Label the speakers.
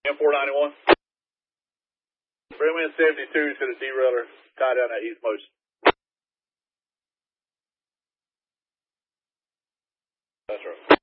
Speaker 1: M491. Bring in 72 to the derailer, tie down that eastmost. That's right.